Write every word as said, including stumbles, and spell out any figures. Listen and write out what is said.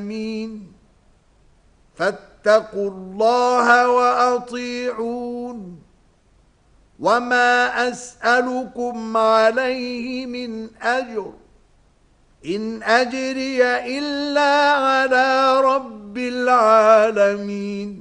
العالمين فاتقوا الله وأطيعون وما أسألكم عليه من أجر إن أجري إلا على رب العالمين